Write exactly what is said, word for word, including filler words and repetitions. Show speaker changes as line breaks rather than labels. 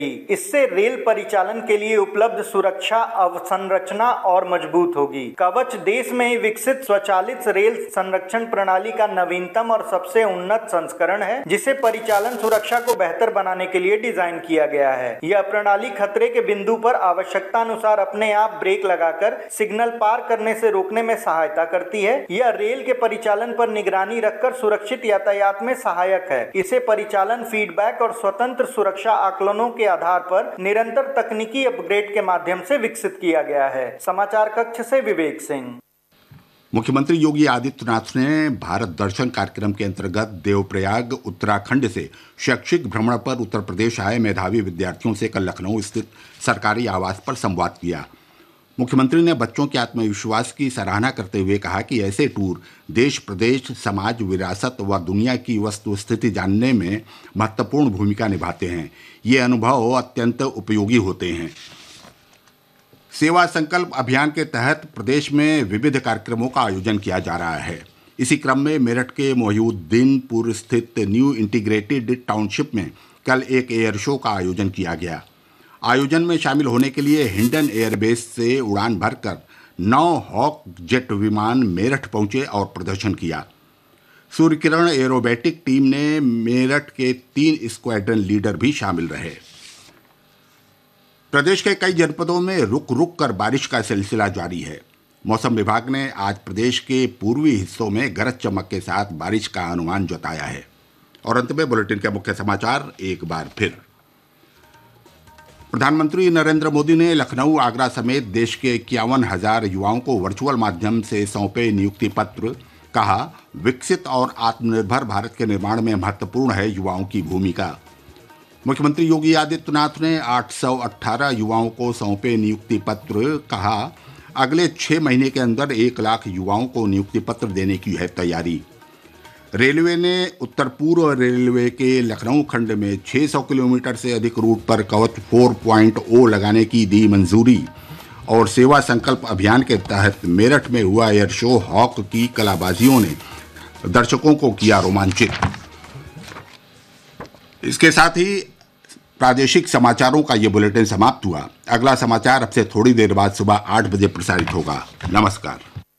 इससे रेल परिचालन के लिए उपलब्ध सुरक्षा अवसंरचना और मजबूत होगी। कवच देश में ही विकसित स्वचालित रेल संरक्षण प्रणाली का नवीनतम और सबसे उन्नत संस्करण है, जिसे परिचालन सुरक्षा को बेहतर बनाने के लिए डिजाइन किया गया है। यह प्रणाली खतरे के बिंदु पर आवश्यकता अनुसार अपने आप ब्रेक लगाकर सिग्नल पार करने से रोकने में सहायता करती है। यह रेल के परिचालन पर निगरानी रखकर सुरक्षित यातायात में सहायक है। इसे परिचालन फीडबैक और स्वतंत्र सुरक्षा आकलनों के आधार पर निरंतर तकनीकी अपग्रेड के माध्यम से विकसित किया गया है। समाचार कक्ष से विवेक सिंह।
मुख्यमंत्री योगी आदित्यनाथ ने भारत दर्शन कार्यक्रम के अंतर्गत देवप्रयाग उत्तराखंड से शैक्षिक भ्रमण पर उत्तर प्रदेश आए मेधावी विद्यार्थियों से कल लखनऊ स्थित सरकारी आवास पर संवाद किया। मुख्यमंत्री ने बच्चों के आत्मविश्वास की सराहना करते हुए कहा कि ऐसे टूर देश, प्रदेश, समाज, विरासत व दुनिया की वस्तु स्थिति जानने में महत्वपूर्ण भूमिका निभाते हैं। ये अनुभव अत्यंत उपयोगी होते हैं। सेवा संकल्प अभियान के तहत प्रदेश में विविध कार्यक्रमों का आयोजन किया जा रहा है। इसी क्रम में मेरठ के मोहिउद्दीनपुर स्थित न्यू इंटीग्रेटेड टाउनशिप में कल एक एयर शो का आयोजन किया गया। आयोजन में शामिल होने के लिए हिंडन एयरबेस से उड़ान भरकर नौ हॉक जेट विमान मेरठ पहुंचे और प्रदर्शन किया। सूर्यकिरण एरोबेटिक टीम ने मेरठ के तीन स्क्वाड्रन लीडर भी शामिल रहे। प्रदेश के कई जनपदों में रुक रुक कर बारिश का सिलसिला जारी है। मौसम विभाग ने आज प्रदेश के पूर्वी हिस्सों में गरज चमक के साथ बारिश का अनुमान जताया है। और अंत में बुलेटिन के मुख्य समाचार एक बार फिर। प्रधानमंत्री नरेंद्र मोदी ने लखनऊ, आगरा समेत देश के इक्यावन हजार युवाओं को वर्चुअल माध्यम से सौंपे नियुक्ति पत्र। कहा, विकसित और आत्मनिर्भर भारत के निर्माण में महत्वपूर्ण है युवाओं की भूमिका। मुख्यमंत्री योगी आदित्यनाथ ने आठ सौ अट्ठारह युवाओं को सौंपे नियुक्ति पत्र। कहा, अगले छः महीने के अंदर एक लाख युवाओं को नियुक्ति पत्र देने की है तैयारी। रेलवे ने उत्तर पूर्व रेलवे के लखनऊ खंड में छह सौ किलोमीटर से अधिक रूट पर कवच चार पॉइंट ओ लगाने की दी मंजूरी। और सेवा संकल्प अभियान के तहत मेरठ में हुआ एयर शो हॉक की कलाबाजियों ने दर्शकों को किया रोमांचित। इसके साथ ही प्रादेशिक समाचारों का ये बुलेटिन समाप्त हुआ। अगला समाचार अब से थोड़ी देर बाद सुबह आठ बजे प्रसारित होगा। नमस्कार।